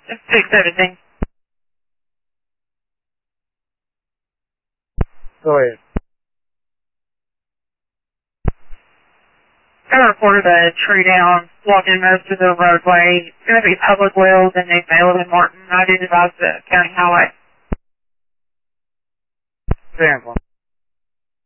Fix everything. Go ahead. I reported a tree down, blocking most of the roadway. It's going to be public wells in New Vale and Martin. I did advise the county highway. Stand for